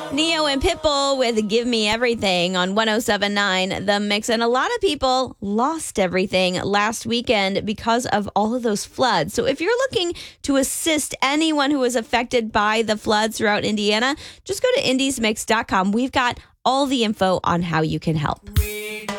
Neo and Pitbull with Give Me Everything on 1079 The Mix. And a lot of people lost everything last weekend because of all of those floods. So if you're looking to assist anyone who was affected by the floods throughout Indiana, just go to indiesmix.com. We've got all the info on how you can help.